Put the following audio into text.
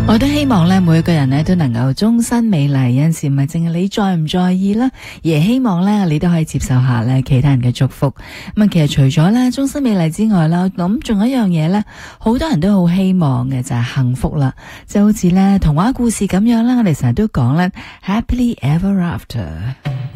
我都希望咧，每個人咧都能夠終身美麗。有陣時唔係淨係你在唔在意啦，而係希望咧你都可以接受下咧其他人嘅祝福。咁啊，其實除咗咧終身美麗之外啦，咁仲有一樣嘢咧，好多人都好希望嘅就係幸福啦，就好似咧童話故事咁樣啦，我哋成日都講咧 Happily Ever After。